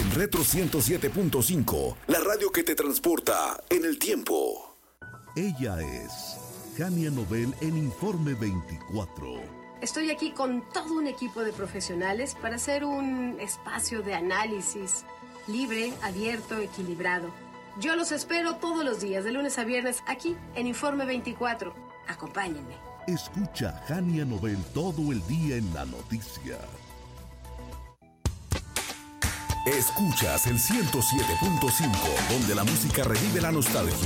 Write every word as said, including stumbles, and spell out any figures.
Retro ciento siete punto cinco, la radio que te transporta en el tiempo. Ella es Jania Nobel en Informe veinticuatro. Estoy aquí con todo un equipo de profesionales para hacer un espacio de análisis libre, abierto, equilibrado. Yo los espero todos los días, de lunes a viernes, aquí en Informe veinticuatro. Acompáñenme. Escucha a Jania Nobel todo el día en la noticia. Escuchas el ciento siete punto cinco, donde la música revive la nostalgia.